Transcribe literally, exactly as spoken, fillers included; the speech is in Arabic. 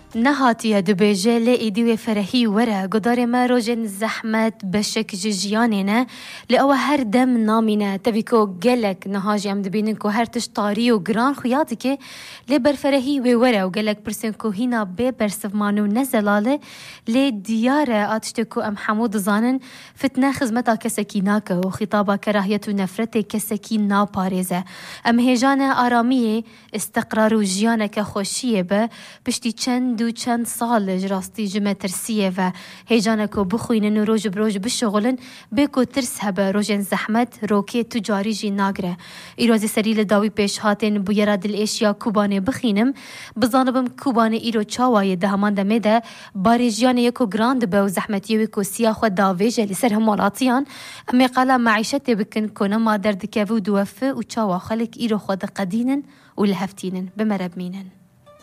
نهاتي دبيجة لإيدي فرحي ورا قدار ما روجن زحمت بشك جيجيانينا لأو هر دم نامينا تبيكو قلك نهاجي عم دبينكو هر تشطاري وقران خياطيكي لبر فرحي وورا وقلك برسنكو هنا ببرسفمانو نزلاله لديارة آتشتكو أم حمود زانن فتنا خزمتا كسكيناك وخطابا كراهية ونفرتي كسكي ناباريزة أم هجانة آرامية استقرار وجيانة كخوشية با بشتي چند دو چند سال جراستی جمع ترسیه و هیجانکو بخوینن و روز بروز بشغلن بکو ترس هبه روژن زحمت روکی تجاری جی ناگره ایروزی سریل داوی پیش هاتن بویرا دل ایشیا کوبانه بخینم بزانبم کوبانه ایرو چاوای دهمان دمه ده باریجیان یکو گراند به و زحمتی ویکو سیا خود داویجه لسر همالاتیان امی قالا معیشت بکن کنما دردکه و دوفه و چاوا خلق ایرو خود قدینن و لهفتینن بمرب مینن